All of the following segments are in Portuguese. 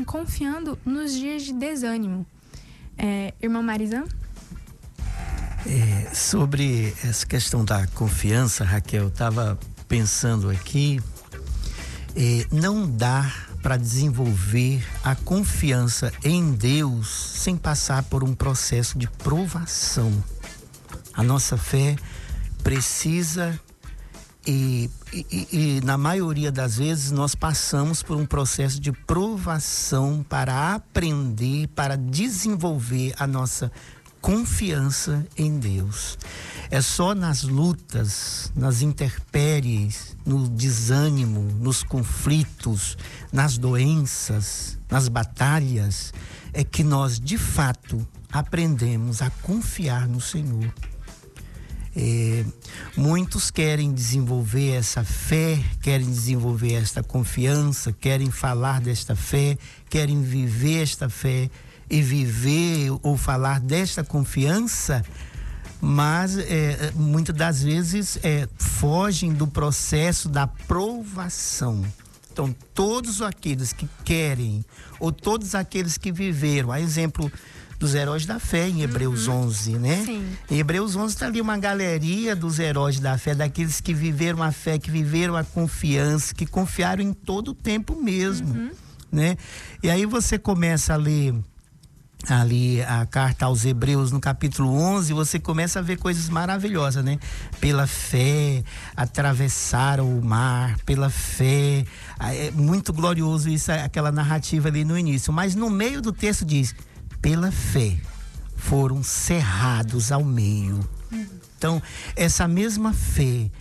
confiando nos dias de desânimo. Irmã Marizan? Sobre essa questão da confiança, Raquel, eu estava pensando aqui, não dá para desenvolver a confiança em Deus sem passar por um processo de provação. A nossa fé precisa e na maioria das vezes nós passamos por um processo de provação para aprender, para desenvolver a nossa confiança em Deus. É só nas lutas, nas intempéries, no desânimo, nos conflitos, nas doenças, nas batalhas, é que nós de fato aprendemos a confiar no Senhor. Muitos querem desenvolver essa fé, querem desenvolver esta confiança, querem falar desta fé, querem viver esta fé e viver ou falar desta confiança, mas muitas das vezes fogem do processo da provação. Então, todos aqueles que querem, ou todos aqueles que viveram, a exemplo dos heróis da fé em Hebreus 11, né? Sim. Em Hebreus 11 está ali uma galeria dos heróis da fé, daqueles que viveram a fé, que viveram a confiança, que confiaram em todo o tempo mesmo, né? E aí você começa a ler ali a carta aos Hebreus no capítulo 11, você começa a ver coisas maravilhosas, né? Pela fé atravessaram o mar, pela fé, é muito glorioso isso, aquela narrativa ali no início, mas no meio do texto diz: pela fé foram cerrados ao meio. Então, essa mesma fé,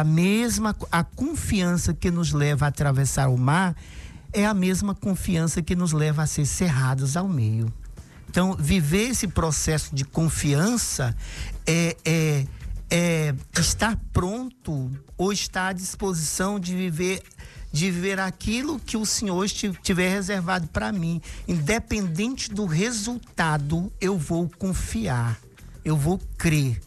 a confiança que nos leva a atravessar o mar, é a mesma confiança que nos leva a ser cerrados ao meio. Então, viver esse processo de confiança é estar pronto ou estar à disposição de viver aquilo que o Senhor tiver reservado para mim. Independente do resultado, eu vou confiar, eu vou crer.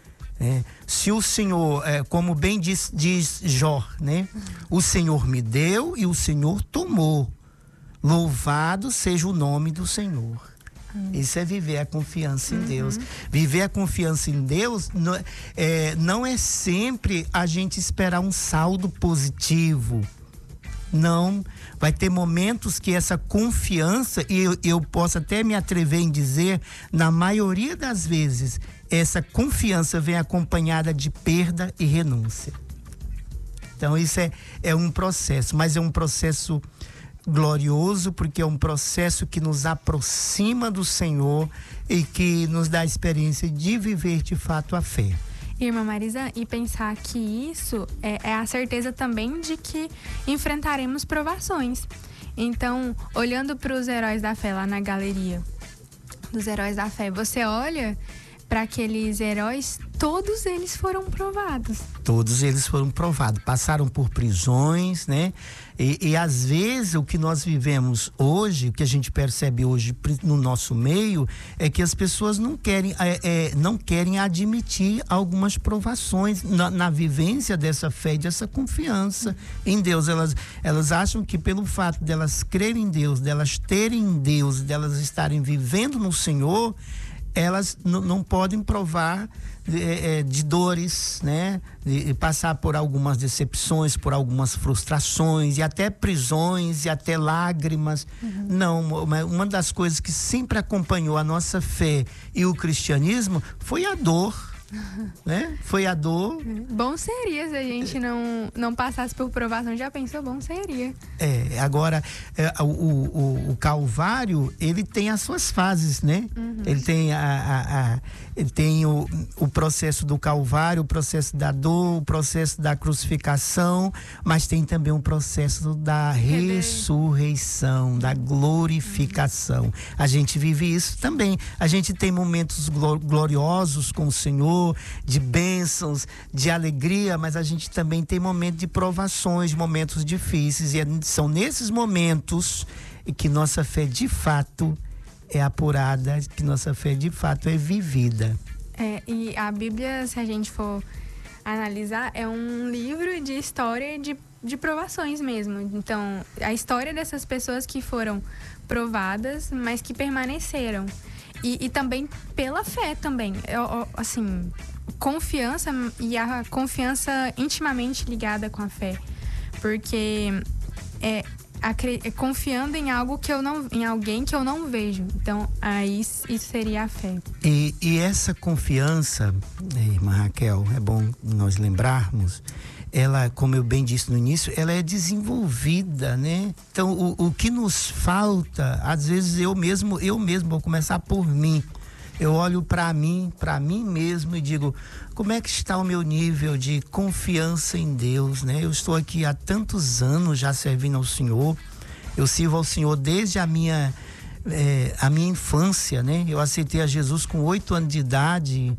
Se o Senhor, como bem diz Jó, né? O Senhor me deu e o Senhor tomou. Louvado seja o nome do Senhor. Isso é viver a confiança em Deus. Viver a confiança em Deus não é sempre a gente esperar um saldo positivo. Não, vai ter momentos que essa confiança, e eu posso até me atrever em dizer, na maioria das vezes, essa confiança vem acompanhada de perda e renúncia. Então isso é um processo, mas é um processo glorioso, porque é um processo que nos aproxima do Senhor e que nos dá a experiência de viver de fato a fé. Irmã Marizan, e pensar que isso é a certeza também de que enfrentaremos provações. Então, olhando para os heróis da fé lá na galeria dos heróis da fé, você olha para aqueles heróis, todos eles foram provados. Todos eles foram provados, passaram por prisões, né? E às vezes o que nós vivemos hoje, o que a gente percebe hoje no nosso meio, é que as pessoas não querem admitir algumas provações na vivência dessa fé e dessa confiança em Deus. Elas acham que pelo fato delas crerem em Deus, delas terem Deus, delas estarem vivendo no Senhor, elas não podem provar de dores, né? De passar por algumas decepções, por algumas frustrações e até prisões e até lágrimas. Não, uma das coisas que sempre acompanhou a nossa fé e o cristianismo foi a dor. Né? Foi a dor. Bom seria se a gente não passasse por provação. Já pensou? Bom seria. Agora o Calvário, ele tem as suas fases, né? Ele tem ele tem o processo do Calvário, o processo da dor, o processo da crucificação, mas tem também um processo da ressurreição, da glorificação. A gente vive isso também. A gente tem momentos gloriosos com o Senhor, de bênçãos, de alegria, mas a gente também tem momentos de provações, momentos difíceis, e são nesses momentos que nossa fé de fato é apurada, que nossa fé de fato é vivida. E a Bíblia, se a gente for analisar, é um livro de história de de provações mesmo. Então, a história dessas pessoas que foram provadas, mas que permaneceram. E também pela fé também. Assim, confiança, e a confiança intimamente ligada com a fé. Porque confiando em algo em alguém que eu não vejo. Então, aí isso seria a fé. E essa confiança, irmã Raquel, é bom nós lembrarmos, ela, como eu bem disse no início, ela é desenvolvida, né? Então, o que nos falta, às vezes eu mesmo vou começar por mim. Eu olho para mim mesmo e digo, como é que está o meu nível de confiança em Deus, né? Eu estou aqui há tantos anos já servindo ao Senhor. Eu sirvo ao Senhor desde a minha infância, né? Eu aceitei a Jesus com 8 anos de idade.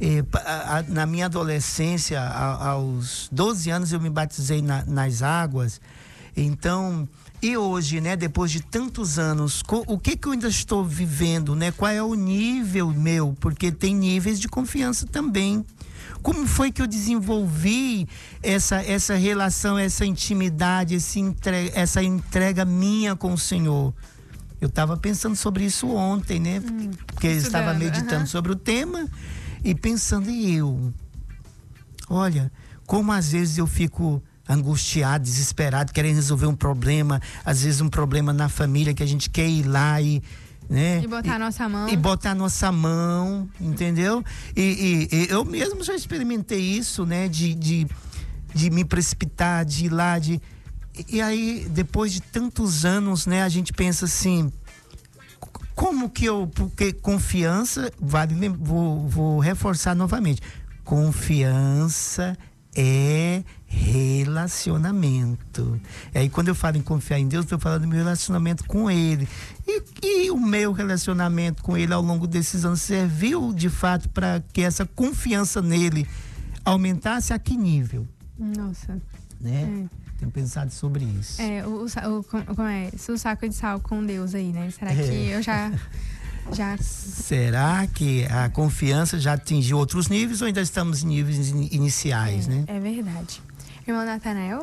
Na minha adolescência, aos 12 anos, eu me batizei nas águas. Então, e hoje, né, depois de tantos anos, o que eu ainda estou vivendo, né? Qual é o nível meu? Porque tem níveis de confiança também. Como foi que eu desenvolvi essa relação, essa intimidade, essa entrega minha com o Senhor? Eu estava pensando sobre isso ontem, né? Porque eu estava meditando sobre o tema e pensando em eu. Olha, como às vezes eu fico angustiado, desesperado, querendo resolver um problema, às vezes um problema na família que a gente quer ir lá e, né? E botar a nossa mão. E botar a nossa mão, entendeu? E eu mesmo já experimentei isso, né? De me precipitar, de ir lá, e aí, depois de tantos anos, né? A gente pensa assim, como que porque confiança, vou reforçar novamente, confiança é relacionamento. E aí, quando eu falo em confiar em Deus, estou falando do meu relacionamento com Ele. E o meu relacionamento com Ele ao longo desses anos serviu, de fato, para que essa confiança nele aumentasse a que nível? Nossa. Né? Tenho pensado sobre isso. Como é? O saco de sal com Deus aí, né? Será que eu já... Será que a confiança já atingiu outros níveis ou ainda estamos em níveis iniciais, né? É verdade. Irmão Natanael?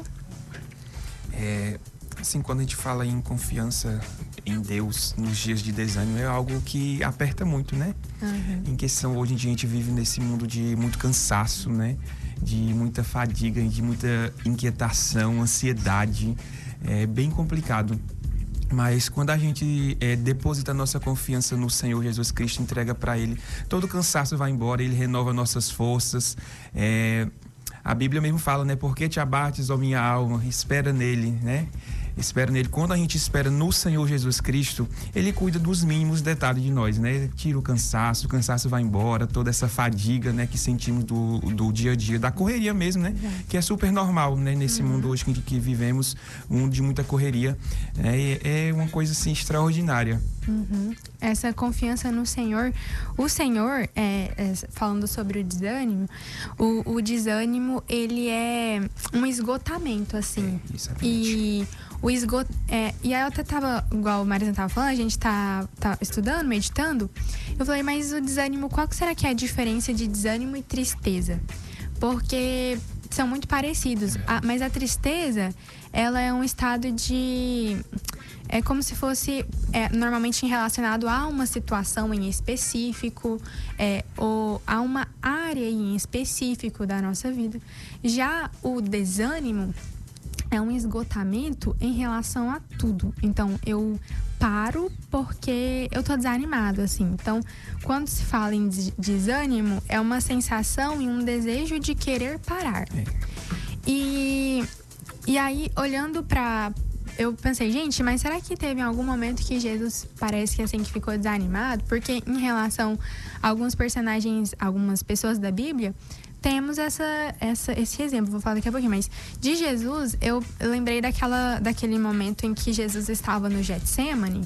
Assim, quando a gente fala em confiança em Deus nos dias de desânimo, é algo que aperta muito, né? Em questão, hoje em dia a gente vive nesse mundo de muito cansaço, né? De muita fadiga, de muita inquietação, ansiedade. É bem complicado. Mas quando a gente deposita a nossa confiança no Senhor Jesus Cristo, entrega para Ele, todo o cansaço vai embora, Ele renova nossas forças. A Bíblia mesmo fala, né? Por que te abates, ó minha alma? Espera nele, né? Espera nele. Quando a gente espera no Senhor Jesus Cristo, Ele cuida dos mínimos detalhes de nós, né? Tira o cansaço vai embora, toda essa fadiga, né, que sentimos do dia a dia, da correria mesmo, né? Que é super normal, né? Nesse mundo hoje que vivemos, um mundo de muita correria. É uma coisa, assim, extraordinária. Essa confiança no Senhor. O Senhor, falando sobre o desânimo, o desânimo, ele é um esgotamento, assim. E o esgoto. E aí eu até tava, igual o Marisa tava falando, a gente tá estudando, meditando. Eu falei, mas o desânimo, qual que será que é a diferença de desânimo e tristeza? Porque são muito parecidos. Mas a tristeza, ela é um estado de... É como se fosse normalmente relacionado a uma situação em específico, ou a uma área em específico da nossa vida. Já o desânimo é um esgotamento em relação a tudo. Então, eu paro porque eu tô desanimado, assim. Então, quando se fala em desânimo, é uma sensação e um desejo de querer parar. E aí, olhando pra... Eu pensei, gente, mas será que teve algum momento que Jesus parece que assim que ficou desanimado? Porque em relação a alguns personagens, algumas pessoas da Bíblia, temos esse exemplo, vou falar daqui a pouquinho, mas de Jesus, eu lembrei daquele momento em que Jesus estava no Getsemane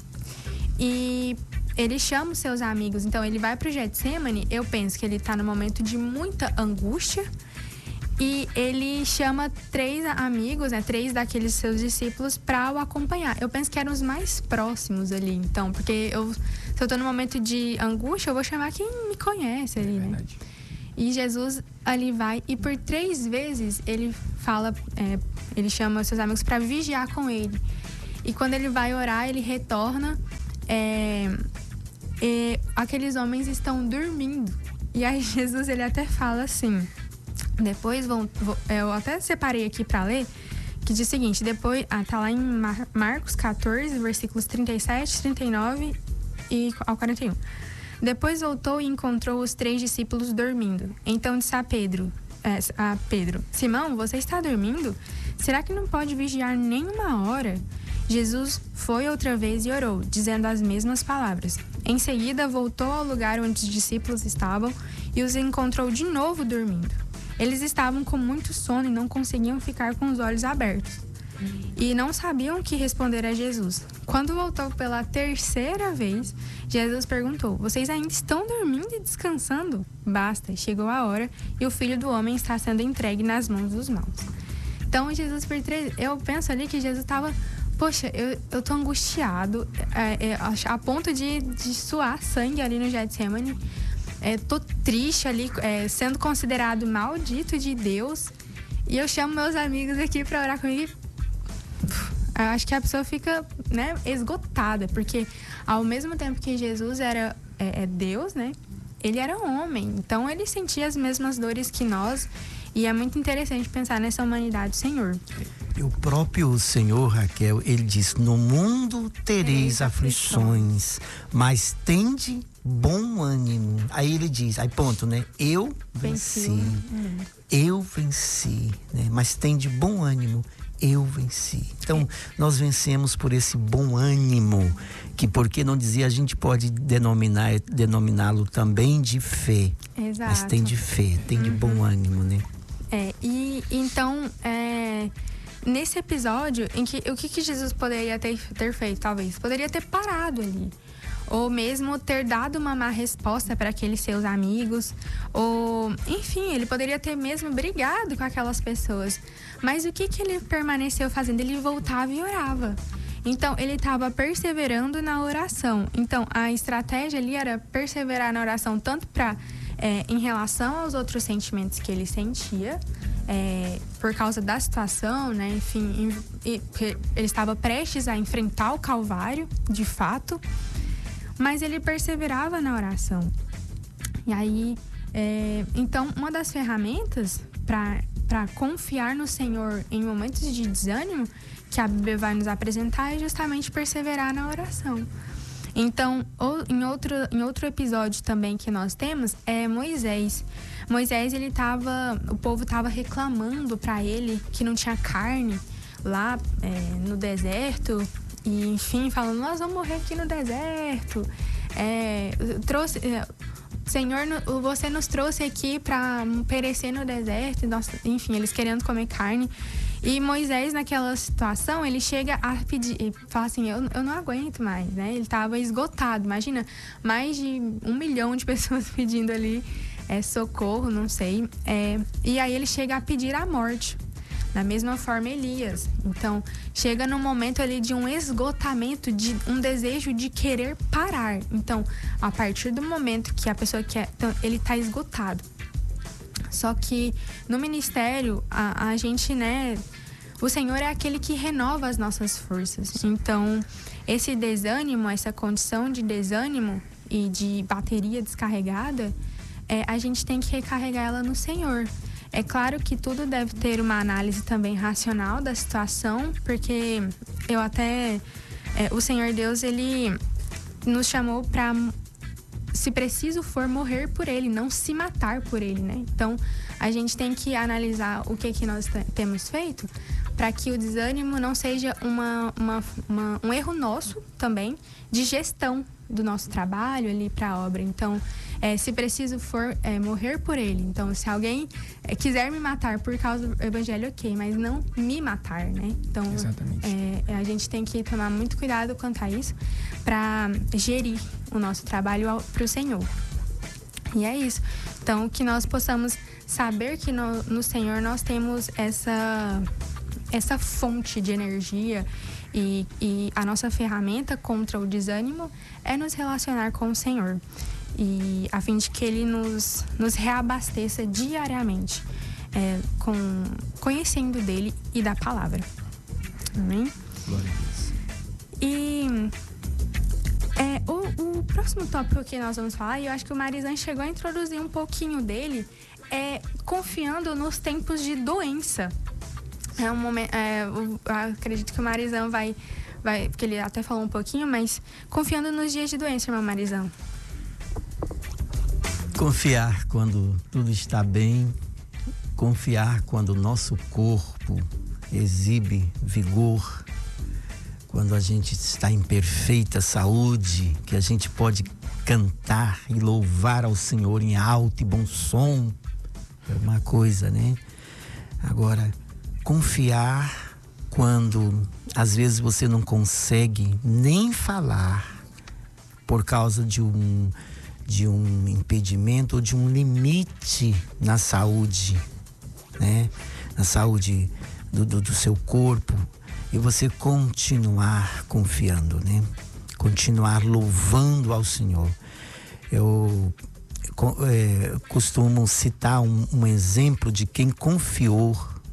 e ele chama os seus amigos. Então ele vai pro Getsemane, eu penso que ele tá no momento de muita angústia. E ele chama 3 amigos, né, 3 daqueles seus discípulos para o acompanhar. Eu penso que eram os mais próximos ali, então, porque se eu tô no momento de angústia, eu vou chamar quem me conhece ali, né? E Jesus ali vai e por 3 vezes ele fala, ele chama os seus amigos para vigiar com ele. E quando ele vai orar, ele retorna, aqueles homens estão dormindo. E aí Jesus, ele até fala assim, depois eu até separei aqui para ler, que diz o seguinte, depois, tá lá em Marcos 14, versículos 37, 39 e ao 41. Depois voltou e encontrou os 3 discípulos dormindo. Então disse a Pedro, Simão, você está dormindo? Será que não pode vigiar nem 1 hora? Jesus foi outra vez e orou, dizendo as mesmas palavras. Em seguida, voltou ao lugar onde os discípulos estavam e os encontrou de novo dormindo. Eles estavam com muito sono e não conseguiam ficar com os olhos abertos. E não sabiam o que responder a Jesus. Quando voltou pela 3ª vez, Jesus perguntou, vocês ainda estão dormindo e descansando? Basta, chegou a hora e o Filho do Homem está sendo entregue nas mãos dos maus. Então, Jesus, eu penso ali que Jesus estava... Poxa, eu tô angustiado, a ponto de suar sangue ali no Getsemane. Tô triste ali, sendo considerado maldito de Deus. E eu chamo meus amigos aqui pra orar comigo. Eu acho que a pessoa fica, né, esgotada. Porque ao mesmo tempo que Jesus era Deus, né? Ele era homem. Então ele sentia as mesmas dores que nós. E é muito interessante pensar nessa humanidade do Senhor. E o próprio Senhor, Raquel, ele diz, no mundo tereis aflições, mas tende bom ânimo. Aí ele diz, aí ponto, né? Eu venci. Eu venci, né? Mas tende bom ânimo. Eu venci. Então, nós vencemos por esse bom ânimo, que porque não dizia, a gente pode denominá-lo também de fé. Exato. Mas tem de fé, tem de bom ânimo, né? E então, nesse episódio, o que Jesus poderia ter feito, talvez? Poderia ter parado ali. Ou mesmo ter dado uma má resposta para aqueles seus amigos. Ou, enfim, ele poderia ter mesmo brigado com aquelas pessoas. Mas o que ele permaneceu fazendo? Ele voltava e orava. Então, ele estava perseverando na oração. Então, a estratégia ali era perseverar na oração tanto para... em relação aos outros sentimentos que ele sentia, por causa da situação, né? Enfim, ele estava prestes a enfrentar o Calvário, de fato, mas ele perseverava na oração. E aí, então, uma das ferramentas para confiar no Senhor em momentos de desânimo que a Bíblia vai nos apresentar é justamente perseverar na oração. Então, em outro episódio também que nós temos é Moisés. Moisés, o povo estava reclamando para ele que não tinha carne lá no deserto. E, enfim, falando, nós vamos morrer aqui no deserto. Senhor, você nos trouxe aqui para perecer no deserto. Enfim, eles querendo comer carne. E Moisés, naquela situação, ele chega a pedir, fala assim, eu não aguento mais, né? Ele estava esgotado, imagina, mais de 1 milhão de pessoas pedindo ali socorro, não sei. E aí ele chega a pedir a morte, da mesma forma Elias. Então, chega num momento ali de um esgotamento, de um desejo de querer parar. Então, a partir do momento que a pessoa quer, então, ele está esgotado. Só que no ministério, a gente, né? O Senhor é aquele que renova as nossas forças. Então, esse desânimo, essa condição de desânimo e de bateria descarregada, a gente tem que recarregar ela no Senhor. É claro que tudo deve ter uma análise também racional da situação, porque o Senhor Deus, ele nos chamou para, se preciso for, morrer por ele, não se matar por ele, né? Então, a gente tem que analisar o que nós temos feito para que o desânimo não seja um erro nosso também de gestão do nosso trabalho ali para a obra. Então, se preciso for, morrer por ele. Então, se alguém quiser me matar por causa do evangelho, ok, mas não me matar, né? Então, a gente tem que tomar muito cuidado quanto a isso para gerir o nosso trabalho para o Senhor. E é isso. Então, que nós possamos saber que no Senhor nós temos essa fonte de energia e a nossa ferramenta contra o desânimo é nos relacionar com o Senhor, e a fim de que Ele nos reabasteça diariamente, conhecendo dele e da palavra. Amém? Glória a Deus. E o próximo tópico que nós vamos falar, e eu acho que o Marizan chegou a introduzir um pouquinho dele, é confiando nos tempos de doença. É um momento, eu acredito que o Marizan vai, porque ele até falou um pouquinho, mas confiando nos dias de doença, irmão Marizan. Confiar quando tudo está bem, confiar quando o nosso corpo exibe vigor, quando a gente está em perfeita saúde, que a gente pode cantar e louvar ao Senhor em alto e bom som, é uma coisa, né? Agora, confiar quando às vezes você não consegue nem falar por causa de um impedimento ou de um limite na saúde, né? Na saúde do seu corpo, e você continuar confiando, né? Continuar louvando ao Senhor. Eu costumo citar um exemplo de quem confiou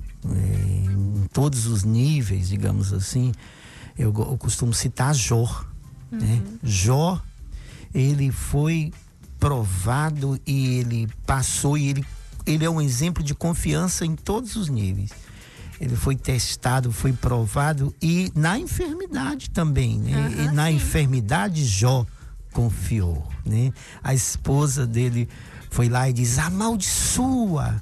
em todos os níveis, digamos assim. Eu costumo citar Jó, né? Jó, ele foi provado e ele passou, e ele é um exemplo de confiança em todos os níveis. Ele foi testado, foi provado, e na enfermidade também, né? E na enfermidade Jó confiou, né? A esposa dele foi lá e diz: amaldiçoa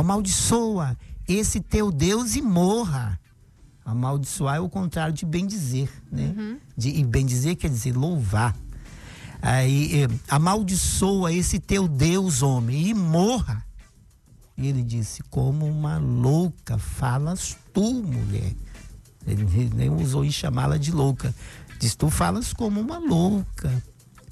esse teu Deus e morra. Amaldiçoar é o contrário de bendizer, né? E bendizer quer dizer louvar. Aí, amaldiçoa esse teu Deus, homem, e morra. E ele disse: como uma louca falas tu, mulher. Ele nem usou em chamá-la de louca. Diz: tu falas como uma louca.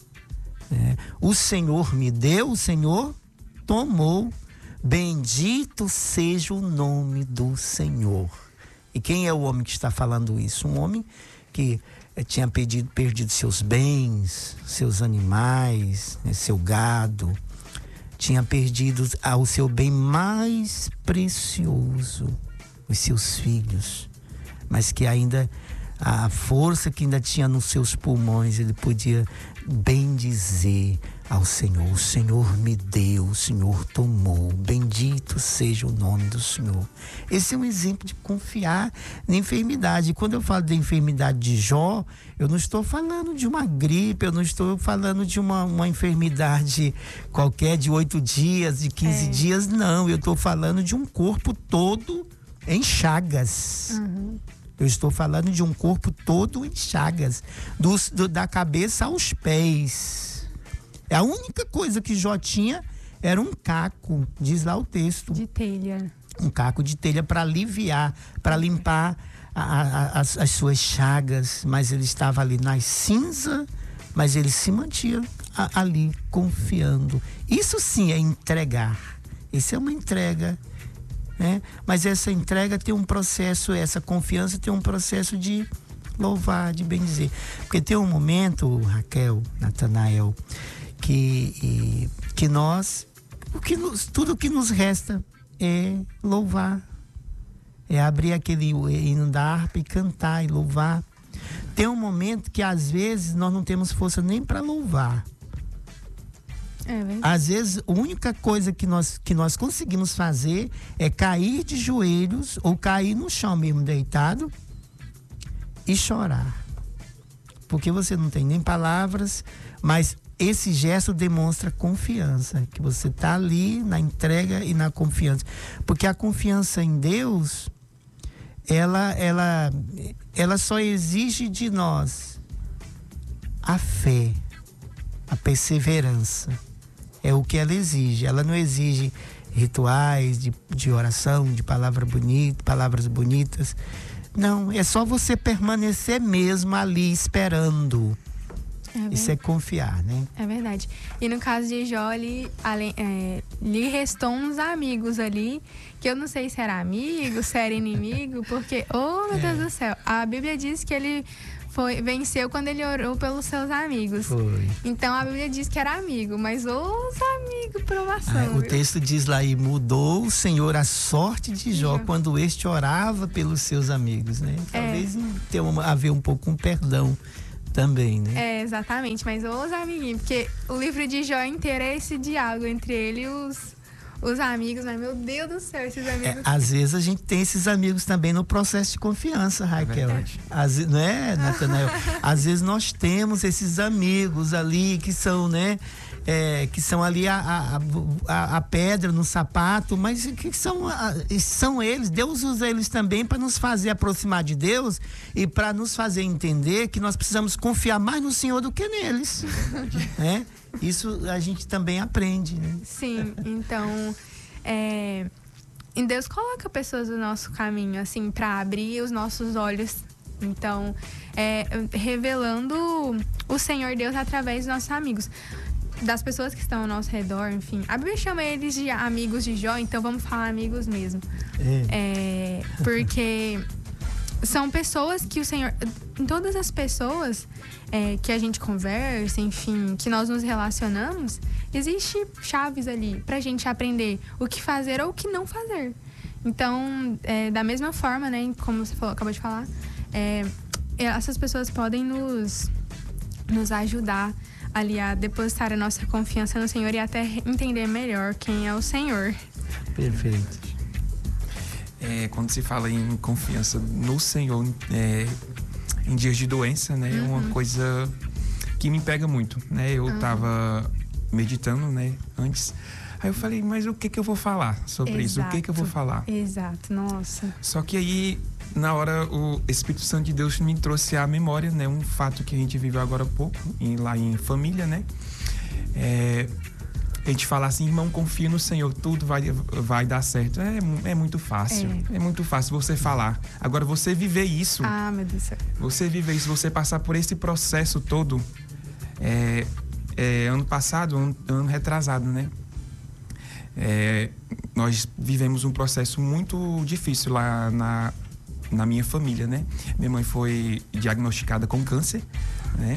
O Senhor me deu, o Senhor tomou. Bendito seja o nome do Senhor. E quem é o homem que está falando isso? Um homem que tinha perdido seus bens, seus animais, né, seu gado. Tinha perdido o seu bem mais precioso, os seus filhos. Mas que ainda, a força que ainda tinha nos seus pulmões, ele podia bendizer ao Senhor. O Senhor me deu, o Senhor tomou. Bendito seja o nome do Senhor. Esse é um exemplo de confiar na enfermidade. E quando eu falo da enfermidade de Jó, eu não estou falando de uma gripe, eu não estou falando de uma enfermidade qualquer de 8 dias, de 15 dias, não. Eu estou falando de um corpo todo em chagas. Eu estou falando de um corpo todo em chagas, da cabeça aos pés. A única coisa que Jó tinha era um caco, diz lá o texto. De telha. Um caco de telha para aliviar, para limpar as suas chagas. Mas ele estava ali nas cinzas, mas ele se mantinha ali confiando. Isso sim é entregar. Isso é uma entrega, né? Mas essa entrega tem um processo, essa confiança tem um processo de louvar, de bendizer. Porque tem um momento, Raquel, Natanael, que nós, tudo que nos resta é louvar, é abrir aquele hino da harpa e cantar e louvar. Tem um momento que às vezes nós não temos força nem para louvar. Às vezes a única coisa que nós conseguimos fazer é cair de joelhos ou cair no chão mesmo deitado e chorar, porque você não tem nem palavras, mas esse gesto demonstra confiança, que você está ali na entrega e na confiança. Porque a confiança em Deus, ela só exige de nós a fé, a perseverança. É o que ela exige. Ela não exige rituais de oração, de palavras bonitas. Não, é só você permanecer mesmo ali esperando. Isso é confiar, né? É verdade. E no caso de Jó, lhe restou uns amigos ali, que eu não sei se era amigo, se era inimigo, porque, meu Deus do céu, a Bíblia diz que ele venceu quando ele orou pelos seus amigos. Foi. Então a Bíblia diz que era amigo, mas os amigos, provação. O texto diz lá, e mudou o Senhor a sorte de Jó quando este orava pelos seus amigos, né? Talvez tenha a ver um pouco com perdão também, né? Exatamente, mas os amiguinhos, porque o livro de Jó inteiro é esse diálogo entre ele e os amigos, mas meu Deus do céu, esses amigos. Às vezes a gente tem esses amigos também no processo de confiança, Raquel. Não é, Natanael? Às vezes nós temos esses amigos ali que são, né? Que são ali a pedra no sapato, mas que são eles. Deus usa eles também para nos fazer aproximar de Deus e para nos fazer entender que nós precisamos confiar mais no Senhor do que neles. Né? Isso a gente também aprende, né? Sim, então em Deus coloca pessoas no nosso caminho, assim, para abrir os nossos olhos. Então, revelando o Senhor Deus através dos nossos amigos, das pessoas que estão ao nosso redor, enfim. A Bíblia chama eles de amigos de Jó, então vamos falar amigos mesmo. Porque são pessoas que o Senhor... Todas as pessoas que a gente conversa, enfim, que nós nos relacionamos, existe chaves ali pra gente aprender o que fazer ou o que não fazer. Então, da mesma forma, né, como você acabou de falar, essas pessoas podem nos ajudar ali a depositar a nossa confiança no Senhor e até entender melhor quem é o Senhor. Perfeito. Quando se fala em confiança no Senhor em dias de doença, né, é uma coisa que me pega muito, né? Eu tava meditando, né, antes. Aí eu falei, mas o que eu vou falar sobre isso? O que eu vou falar? Exato, nossa. Só que aí, na hora, o Espírito Santo de Deus me trouxe à memória, né? Um fato que a gente viveu agora há pouco, lá em família, né? A gente fala assim, irmão, confia no Senhor, tudo vai dar certo. É muito fácil. É muito fácil você falar. Agora, você viver isso... meu Deus do céu. Você viver isso, você passar por esse processo todo... ano passado, ano retrasado, né? Nós vivemos um processo muito difícil lá na minha família, né? Minha mãe foi diagnosticada com câncer, né?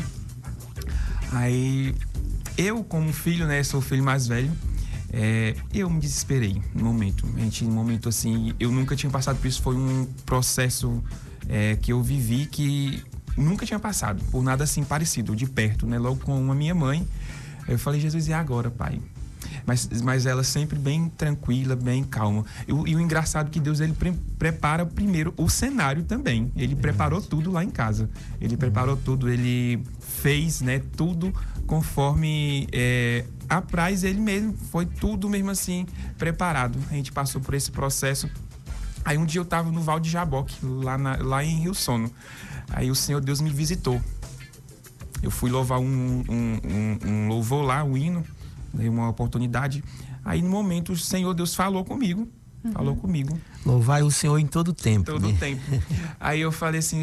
Aí eu, como filho, né? Sou o filho mais velho. Eu me desesperei no momento. Um momento assim, eu nunca tinha passado por isso. Foi um processo que eu vivi que nunca tinha passado por nada assim parecido, de perto, né? Logo com a minha mãe, eu falei, Jesus, e agora, pai? Mas ela sempre bem tranquila, bem calma. E o engraçado é que Deus, ele prepara primeiro o cenário também. Ele preparou tudo lá em casa. Ele preparou tudo, ele fez, né, tudo conforme apraz ele mesmo. Foi tudo mesmo assim preparado. A gente passou por esse processo. Aí um dia eu tava no Val de Jaboque, lá em Rio Sono. Aí o Senhor Deus me visitou. Eu fui louvar um louvor lá, um hino, dei uma oportunidade. Aí no momento o Senhor Deus falou comigo. Falou comigo. Louvai o Senhor em todo tempo. Todo tempo. Aí eu falei assim,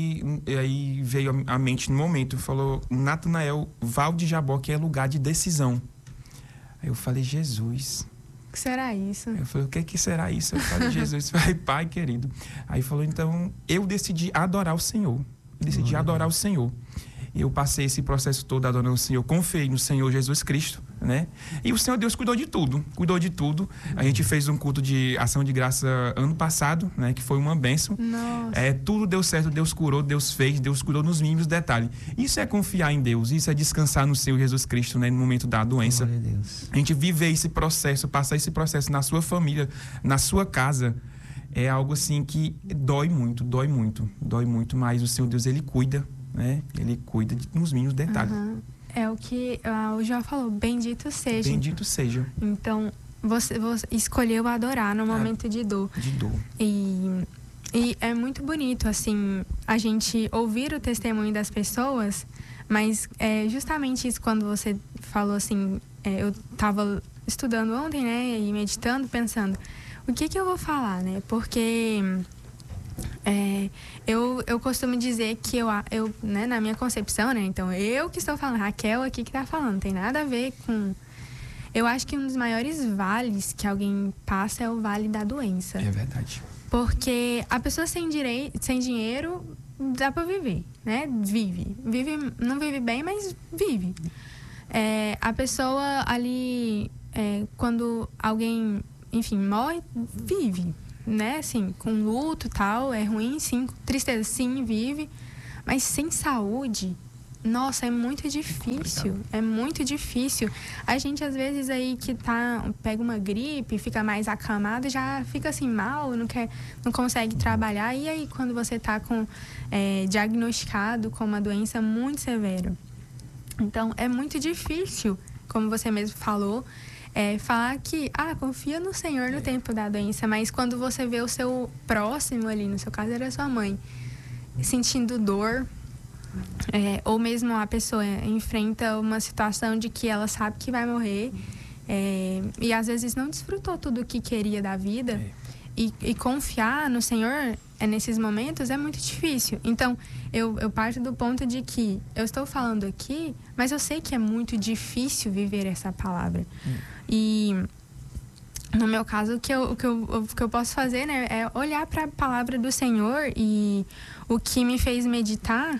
aí veio a mente no momento, falou, Natanael, Val de Jaboque é lugar de decisão. Aí eu falei, Jesus. O que será isso? Eu falei, o que será isso? Eu falei, Jesus, falei, pai querido. Aí falou, então, eu decidi adorar o Senhor. Decidi adorar o Senhor. Eu passei esse processo todo adorando o Senhor, confiei no Senhor Jesus Cristo, né? E o Senhor Deus cuidou de tudo, A gente fez um culto de ação de graça ano passado, né? Que foi uma bênção. Nossa. Tudo deu certo, Deus curou, Deus fez, Deus cuidou nos mínimos detalhes. Isso é confiar em Deus, isso é descansar no Senhor Jesus Cristo, né? No momento da doença. Glória a Deus. A gente viver esse processo, passar esse processo na sua família, na sua casa, é algo assim que dói muito, mas o Senhor Deus, Ele cuida, né? Ele cuida nos mínimos detalhes. É o que o Jó falou, bendito seja. Bendito seja. Então, você escolheu adorar no momento de dor. De dor. E é muito bonito, assim, a gente ouvir o testemunho das pessoas, mas é justamente isso, quando você falou assim, eu tava estudando ontem, né, e meditando, pensando, o que eu vou falar, né? Porque Eu costumo dizer que eu né, na minha concepção, né? Então, eu que estou falando, Raquel aqui que tá falando, não tem nada a ver com... Eu acho que um dos maiores vales que alguém passa é o vale da doença. É verdade. Porque a pessoa sem dinheiro, dá pra viver, né? Vive, não vive bem, mas vive. A pessoa ali, quando alguém, enfim, morre, vive, né? Assim, com luto e tal, é ruim, sim. Tristeza, sim, vive. Mas sem saúde, nossa, é muito difícil. É muito difícil. A gente, às vezes, aí que pega uma gripe, fica mais acamado, já fica assim mal, não consegue trabalhar. E aí, quando você tá diagnosticado com uma doença muito severa? Então, é muito difícil, como você mesmo falou, falar que, confia no Senhor no tempo da doença. Mas quando você vê o seu próximo ali, no seu caso era sua mãe, sentindo dor, ou mesmo a pessoa enfrenta uma situação de que ela sabe que vai morrer, e às vezes não desfrutou tudo o que queria da vida, e confiar no Senhor nesses momentos é muito difícil. Então, eu parto do ponto de que eu estou falando aqui, mas eu sei que é muito difícil viver essa palavra. E no meu caso, o que eu posso fazer, né, é olhar para a palavra do Senhor, e o que me fez meditar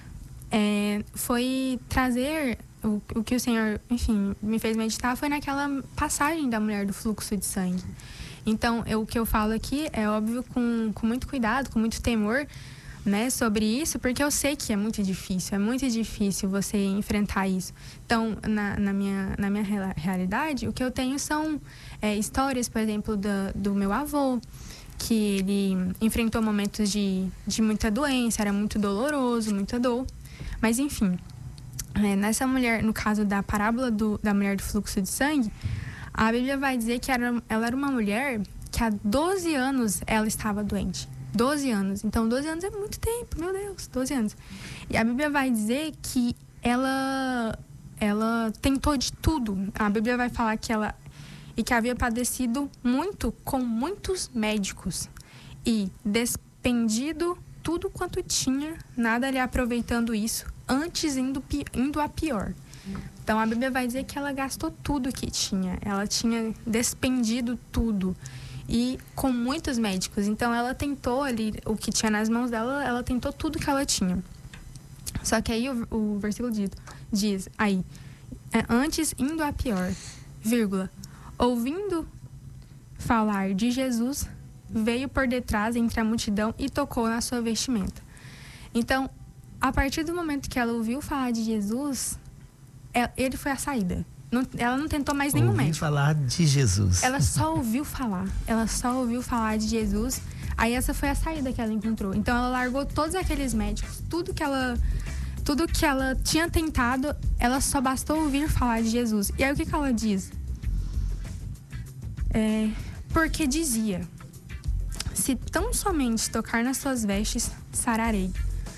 foi trazer o que o Senhor, enfim, me fez meditar foi naquela passagem da mulher do fluxo de sangue. Então, o que eu falo aqui é óbvio com muito cuidado, com muito temor, né, sobre isso, porque eu sei que é muito difícil você enfrentar isso. Então, na minha realidade, o que eu tenho são histórias, por exemplo, do meu avô, que ele enfrentou momentos de muita doença, era muito doloroso, muita dor. Mas, enfim, nessa mulher, no caso da parábola da mulher do fluxo de sangue, a Bíblia vai dizer que ela era uma mulher que há 12 anos ela estava doente. 12 anos. Então, 12 anos é muito tempo, meu Deus, 12 anos. E a Bíblia vai dizer que ela tentou de tudo. A Bíblia vai falar que que havia padecido muito com muitos médicos e despendido tudo quanto tinha, nada lhe aproveitando isso, antes indo a pior. Então, a Bíblia vai dizer que ela gastou tudo que tinha. Ela tinha despendido tudo. E com muitos médicos. Então, ela tentou ali, o que tinha nas mãos dela, ela tentou tudo que ela tinha. Só que aí o versículo diz aí, antes indo a pior, vírgula, ouvindo falar de Jesus, veio por detrás entre a multidão e tocou na sua vestimenta. Então, a partir do momento que ela ouviu falar de Jesus, ele foi a saída. Ela não tentou mais nenhum médico. Falar de Jesus. Ela só ouviu falar. De Jesus. Aí essa foi a saída que ela encontrou. Então ela largou todos aqueles médicos, tudo que ela tinha tentado, ela só bastou ouvir falar de Jesus. E aí o que ela diz? Porque dizia: se tão somente tocar nas suas vestes, sararei.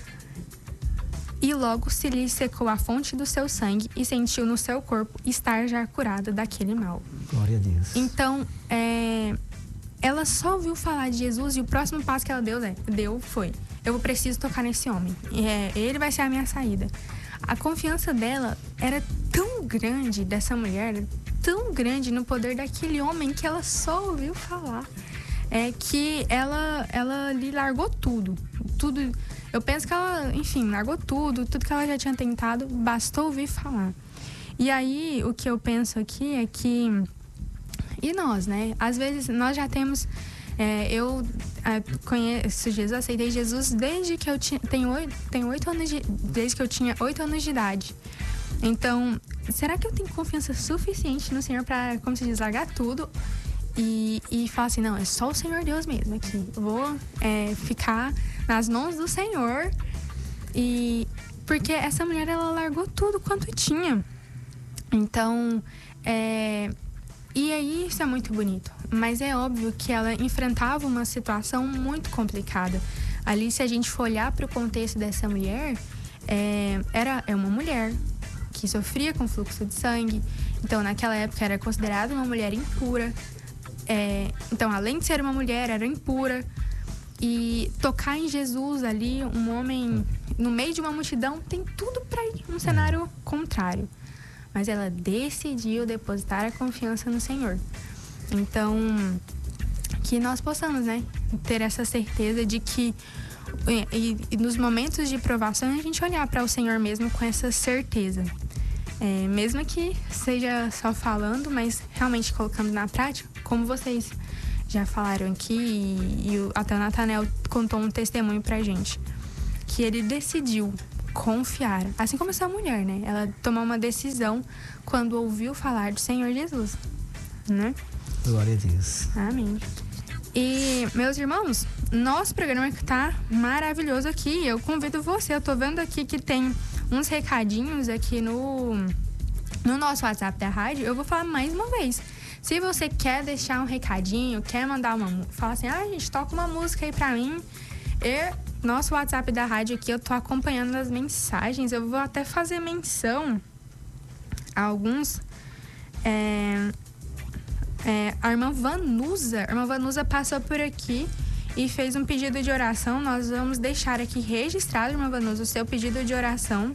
E logo se lhe secou a fonte do seu sangue e sentiu no seu corpo estar já curada daquele mal. Glória a Deus. Então, ela só ouviu falar de Jesus, e o próximo passo que ela deu foi: eu preciso tocar nesse homem. Ele vai ser a minha saída. A confiança dela era tão grande, dessa mulher, tão grande no poder daquele homem, que ela só ouviu falar. Que ela lhe largou tudo. Eu penso que ela, enfim, largou tudo que ela já tinha tentado, bastou ouvir falar. E aí, o que eu penso aqui é que... E nós, né? Às vezes, nós já temos... eu conheço Jesus, aceitei Jesus desde que eu tenho 8 anos desde que eu tinha 8 anos de idade. Então, será que eu tenho confiança suficiente no Senhor para, como se diz, largar tudo e falar assim: não, é só o Senhor Deus mesmo aqui. Eu vou ficar nas mãos do Senhor. Porque essa mulher, ela largou tudo quanto tinha. Então, e aí isso é muito bonito. Mas é óbvio que ela enfrentava uma situação muito complicada. Ali, se a gente for olhar para o contexto dessa mulher, é uma mulher que sofria com fluxo de sangue. Então, naquela época, era considerada uma mulher impura. Então, além de ser uma mulher, era impura. E tocar em Jesus ali, um homem no meio de uma multidão, tem tudo para ir um cenário contrário. Mas ela decidiu depositar a confiança no Senhor. Então, que nós possamos, né, ter essa certeza de que e nos momentos de provação a gente olhar para o Senhor mesmo com essa certeza. Mesmo que seja só falando, mas realmente colocando na prática, como vocês já falaram aqui, e até o Nathanael contou um testemunho pra gente, que ele decidiu confiar, assim como essa mulher, né? Ela tomou uma decisão quando ouviu falar do Senhor Jesus, né? Glória a Deus. Amém. E, meus irmãos, nosso programa tá maravilhoso aqui. Eu convido você, eu tô vendo aqui que tem uns recadinhos aqui no nosso WhatsApp da rádio. Eu vou falar mais uma vez. Se você quer deixar um recadinho, quer mandar fala assim, gente, toca uma música aí pra mim. Nosso WhatsApp da rádio aqui, eu tô acompanhando as mensagens. Eu vou até fazer menção a alguns. A irmã Vanusa passou por aqui e fez um pedido de oração. Nós vamos deixar aqui registrado, irmã Vanusa, o seu pedido de oração.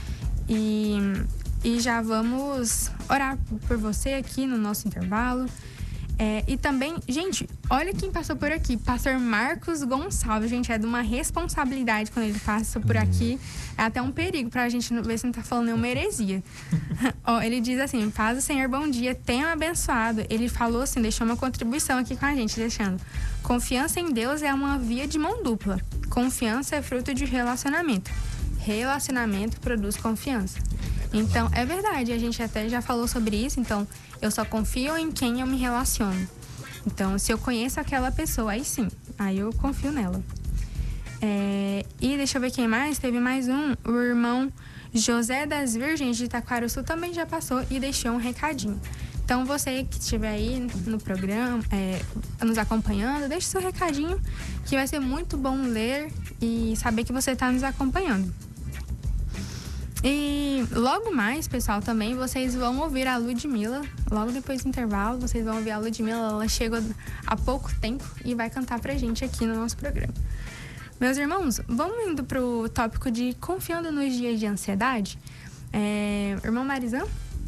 E já vamos orar por você aqui no nosso intervalo. E também, gente, olha quem passou por aqui. Pastor Marcos Gonçalves, gente, é de uma responsabilidade quando ele passa por aqui. É até um perigo pra gente ver se não tá falando nenhuma heresia. Ele diz assim, paz do Senhor, bom dia, tenham abençoado. Ele falou assim, deixou uma contribuição aqui com a gente, deixando. Confiança em Deus é uma via de mão dupla. Confiança é fruto de relacionamento. Relacionamento produz confiança. Então, é verdade, a gente até já falou sobre isso. Então, eu só confio em quem eu me relaciono. Então, se eu conheço aquela pessoa, aí sim, aí eu confio nela. E deixa eu ver quem mais. Teve mais um, o irmão José das Virgens de Taquarussu também já passou e deixou um recadinho. Então, você que estiver aí no programa, nos acompanhando, deixe seu recadinho, que vai ser muito bom ler e saber que você está nos acompanhando. E logo mais, pessoal, também vocês vão ouvir a Ludmilla. Logo depois do intervalo, vocês vão ouvir a Ludmilla. Ela chegou há pouco tempo e vai cantar pra gente aqui no nosso programa. Meus irmãos, vamos indo pro tópico de confiando nos dias de ansiedade. Irmão Marizão?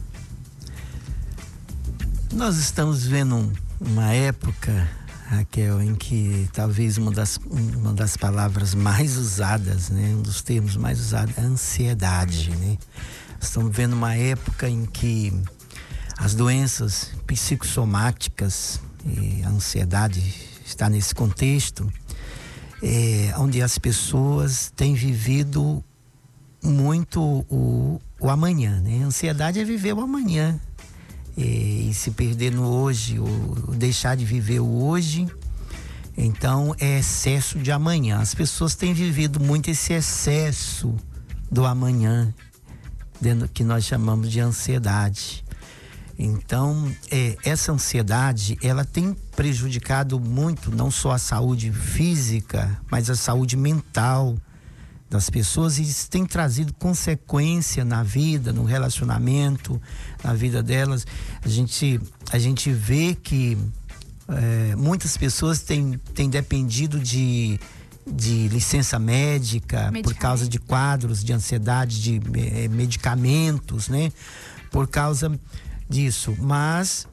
Nós estamos vivendo uma época, Raquel, em que talvez uma das palavras mais usadas, né, um dos termos mais usados é a ansiedade, né? Estamos vendo uma época em que as doenças psicossomáticas, a ansiedade está nesse contexto, onde as pessoas têm vivido muito o amanhã, né? A ansiedade é viver o amanhã. E se perder no hoje, ou deixar de viver o hoje, então é excesso de amanhã. As pessoas têm vivido muito esse excesso do amanhã, que nós chamamos de ansiedade. Então, essa ansiedade, ela tem prejudicado muito, não só a saúde física, mas a saúde mental das pessoas, e isso tem trazido consequência na vida, no relacionamento, na vida delas. A gente vê que muitas pessoas têm dependido de licença médica por causa de quadros de ansiedade, de medicamentos, né? Por causa disso. Mas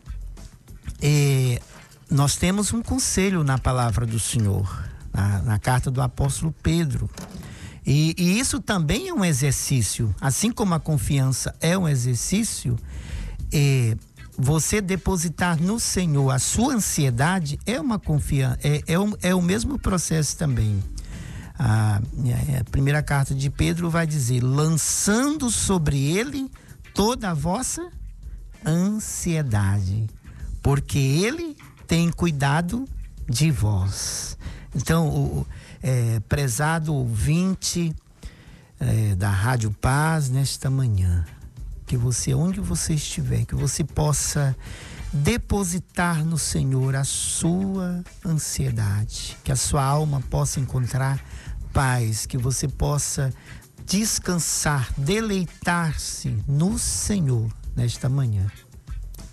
nós temos um conselho na palavra do Senhor, na carta do apóstolo Pedro. E isso também é um exercício, assim como a confiança é um exercício, você depositar no Senhor a sua ansiedade é uma confiança, é o mesmo processo também. A primeira carta de Pedro vai dizer, lançando sobre ele toda a vossa ansiedade, porque ele tem cuidado de vós. Então, prezado ouvinte da Rádio Paz, nesta manhã, que você, onde você estiver, que você possa depositar no Senhor a sua ansiedade, que a sua alma possa encontrar paz, que você possa descansar, deleitar-se no Senhor nesta manhã.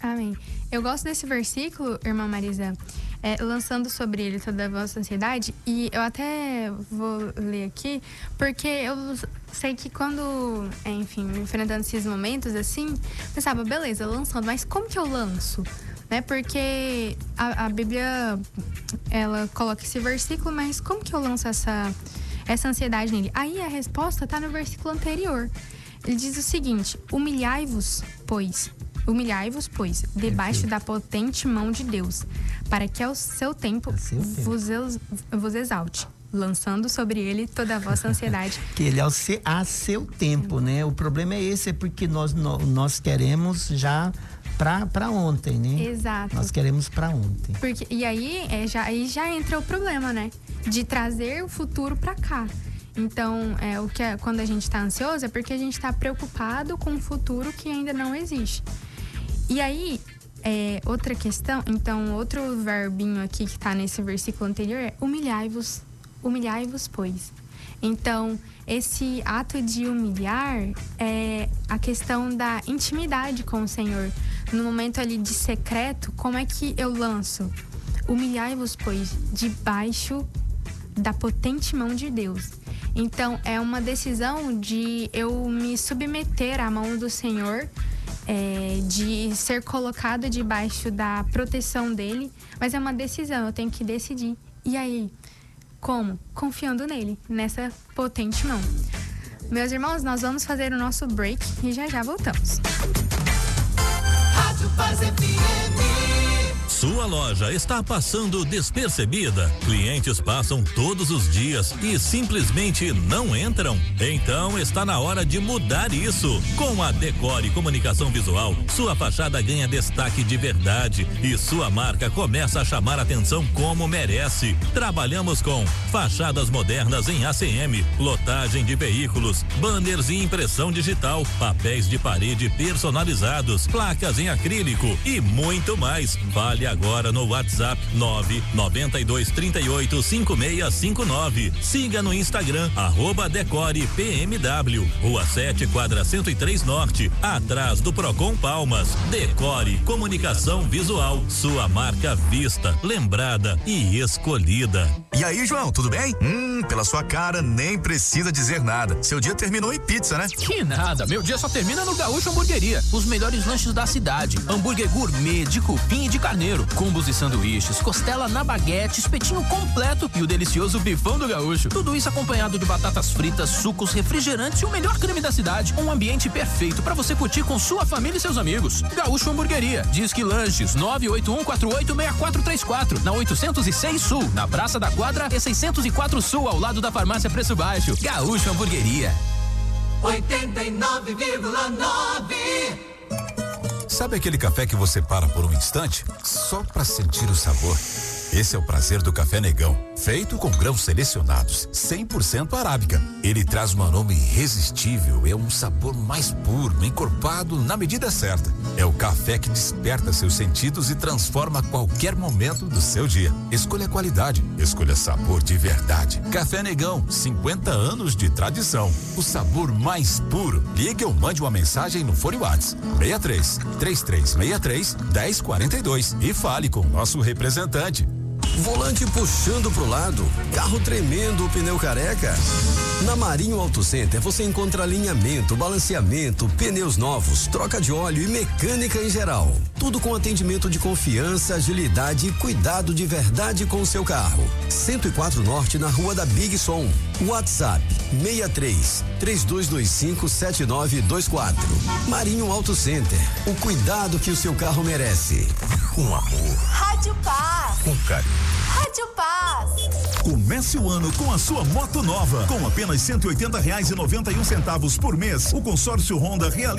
Amém. Eu gosto desse versículo, irmã Marisa, lançando sobre ele toda a vossa ansiedade, e eu até vou ler aqui, porque eu sei que quando, enfim, enfrentando esses momentos assim, pensava, beleza, lançando, mas como que eu lanço? Né? Porque a Bíblia, ela coloca esse versículo, mas como que eu lanço essa ansiedade nele? Aí a resposta está no versículo anterior. Ele diz o seguinte: humilhai-vos, pois, debaixo da potente mão de Deus, para que ao seu tempo vos exalte, lançando sobre ele toda a vossa ansiedade. Que ele a seu tempo, né? O problema é esse, é porque nós queremos já para ontem, né? Exato. Nós queremos para ontem. Porque, e aí já entra o problema, né? De trazer o futuro para cá. Então, quando a gente está ansioso é porque a gente está preocupado com um futuro que ainda não existe. E aí, outra questão, então, outro verbinho aqui que está nesse versículo anterior é humilhai-vos, pois. Então, esse ato de humilhar é a questão da intimidade com o Senhor. No momento ali de secreto, como é que eu lanço? Humilhai-vos, pois, debaixo da potente mão de Deus. Então, é uma decisão de eu me submeter à mão do Senhor, de ser colocado debaixo da proteção dele, mas é uma decisão, eu tenho que decidir. E aí, como? Confiando nele, nessa potente mão. Meus irmãos, nós vamos fazer o nosso break e já voltamos. Rádio Paz FM. Sua loja está passando despercebida? Clientes passam todos os dias e simplesmente não entram? Então está na hora de mudar isso. Com a Decore Comunicação Visual, sua fachada ganha destaque de verdade e sua marca começa a chamar atenção como merece. Trabalhamos com fachadas modernas em ACM, lotagem de veículos, banners e impressão digital, papéis de parede personalizados, placas em acrílico e muito mais. Fale agora no WhatsApp 992385659. Siga no Instagram @DecorePMW, Rua 7, quadra 103 Norte, atrás do Procon Palmas. Decore Comunicação Visual, sua marca vista, lembrada e escolhida. E aí, João, tudo bem? Pela sua cara, nem precisa dizer nada. Seu dia terminou em pizza, né? Que nada, meu dia só termina no Gaúcho Hamburgueria. Os melhores lanches da cidade. Hambúrguer gourmet de cupim e de carneiro, combos e sanduíches, costela na baguete, espetinho completo e o delicioso bifão do Gaúcho. Tudo isso acompanhado de batatas fritas, sucos, refrigerantes e o melhor creme da cidade. Um ambiente perfeito para você curtir com sua família e seus amigos. Gaúcho Hamburgueria. Disque Lanches 981486434, na 806 Sul, na Praça da Quadra e 604 Sul, ao lado da Farmácia Preço Baixo. Gaúcho Hamburgueria. 89,9. Sabe aquele café que você para por um instante só para sentir o sabor? Esse é o prazer do Café Negão, feito com grãos selecionados, 100% arábica. Ele traz um aroma irresistível, é um sabor mais puro, encorpado na medida certa. É o café que desperta seus sentidos e transforma qualquer momento do seu dia. Escolha qualidade, escolha sabor de verdade. Café Negão, 50 anos de tradição. O sabor mais puro. Ligue ou mande uma mensagem no Fone WhatsApp 63-3363-1042 e fale com o nosso representante. Volante puxando pro lado, carro tremendo, pneu careca? Na Marinho Auto Center você encontra alinhamento, balanceamento, pneus novos, troca de óleo e mecânica em geral. Tudo com atendimento de confiança, agilidade e cuidado de verdade com o seu carro. 104 Norte, na Rua da Big Som. WhatsApp 63-3225-7924. Marinho Auto Center. O cuidado que o seu carro merece. Com amor. Rádio Paz. Com carinho. Rádio Paz. Comece o ano com a sua moto nova. Com apenas R$ 180,91 por mês, o consórcio Honda realiza